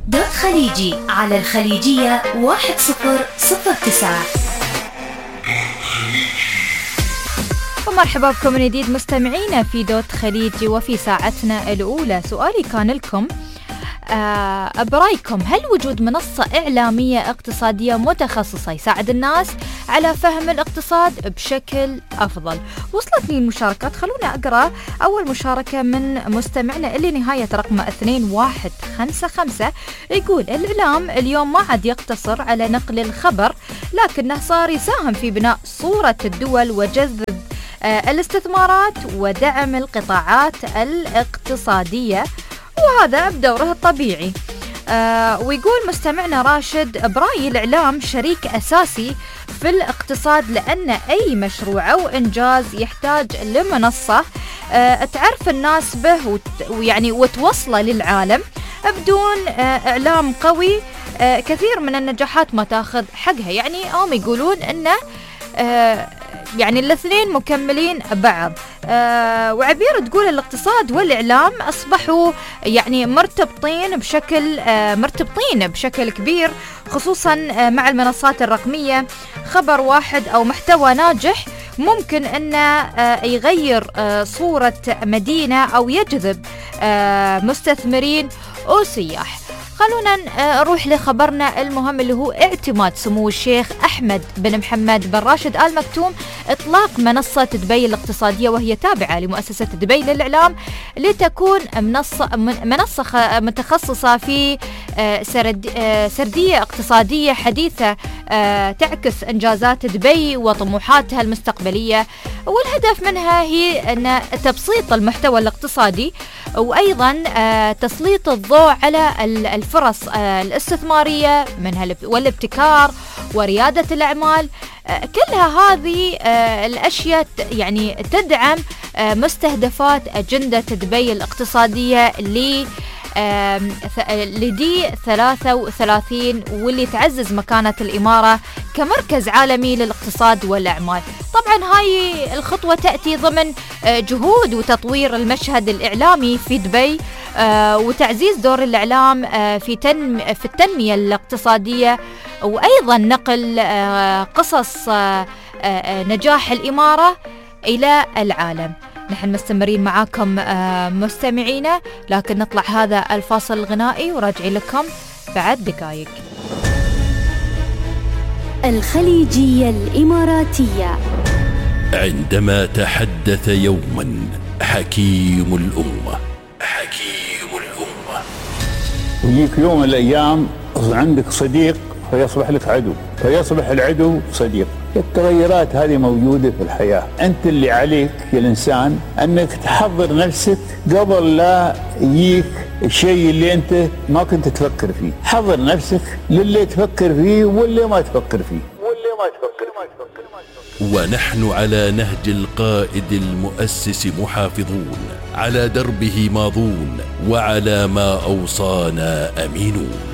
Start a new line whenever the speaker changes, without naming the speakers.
دوت خليجي على الخليجية 1009.
ومرحبا بكم من جديد مستمعينا في دوت خليجي. وفي ساعتنا الأولى سؤالي كان لكم برأيكم هل وجود منصة إعلامية اقتصادية متخصصة يساعد الناس على فهم الاقتصاد بشكل أفضل؟ وصلتني المشاركات، خلونا أقرأ أول مشاركة من مستمعنا اللي نهاية رقمه 2155. يقول الإعلام اليوم ما عاد يقتصر على نقل الخبر، لكنه صار يساهم في بناء صورة الدول وجذب الاستثمارات ودعم القطاعات الاقتصادية، وهذا بدوره الطبيعي. ويقول مستمعنا راشد برأيي الإعلام شريك أساسي في الاقتصاد، لأن أي مشروع أو إنجاز يحتاج لمنصة تعرف الناس به وتوصله للعالم. بدون إعلام قوي كثير من النجاحات ما تاخذ حقها. يعني هم يقولون إنه يعني الاثنين مكملين بعض. وعبير تقول الاقتصاد والإعلام أصبحوا يعني مرتبطين بشكل كبير، خصوصا مع المنصات الرقمية. خبر واحد أو محتوى ناجح ممكن أنه يغير صورة مدينة أو يجذب مستثمرين وسياح. خلونا نروح لخبرنا المهم اللي هو اعتماد سمو الشيخ أحمد بن محمد بن راشد آل مكتوم إطلاق منصة دبي الاقتصادية، وهي تابعة لمؤسسة دبي للإعلام، لتكون منصة متخصصة في سردية اقتصادية حديثة تعكس إنجازات دبي وطموحاتها المستقبلية. والهدف منها هي أن تبسيط المحتوى الاقتصادي، وأيضا تسليط الضوء على الفرص الاستثمارية منها والابتكار وريادة الأعمال. كلها هذه الأشياء يعني تدعم مستهدفات أجندة دبي الاقتصادية لدي 33، واللي تعزز مكانة الإمارة كمركز عالمي للاقتصاد والأعمال. طبعا هاي الخطوة تأتي ضمن جهود وتطوير المشهد الإعلامي في دبي، وتعزيز دور الإعلام في التنمية الاقتصادية، وأيضا نقل قصص نجاح الإمارة إلى العالم. نحن مستمرين معاكم مستمعينا، لكن نطلع هذا الفاصل الغنائي وراجعي لكم بعد دقائق.
الخليجية الإماراتية.
عندما تحدث يوما حكيم الأمة
يجيك يوم من الأيام عندك صديق فيصبح لك عدو، فيصبح العدو صديق. التغيرات هذه موجودة في الحياة. أنت اللي عليك يا الإنسان أنك تحضر نفسك قبل لا يجيك الشيء اللي أنت ما كنت تفكر فيه. حضر نفسك للي تفكر فيه واللي ما تفكر فيه.
ونحن على نهج القائد المؤسس محافظون، على دربه ماضون، وعلى ما أوصانا أمينون.